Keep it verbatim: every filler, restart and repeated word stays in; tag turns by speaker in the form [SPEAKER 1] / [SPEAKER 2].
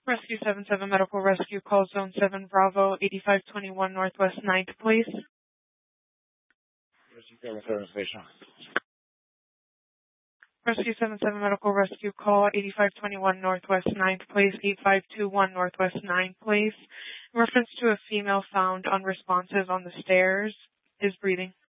[SPEAKER 1] Rescue seven seven Medical Rescue, call Zone seven Bravo, eighty-five twenty-one Northwest ninth Place.
[SPEAKER 2] Rescue seven seven station.
[SPEAKER 1] Rescue seven seven Medical Rescue, call eighty-five twenty-one Northwest ninth Place, eighty-five twenty-one Northwest ninth Place. In reference to a female found unresponsive on the stairs, is breathing.